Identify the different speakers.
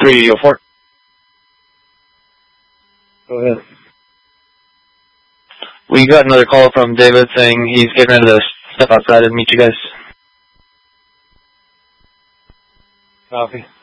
Speaker 1: 304.
Speaker 2: Go ahead.
Speaker 1: We got another call from David saying he's getting ready to step outside and meet you guys.
Speaker 2: Copy.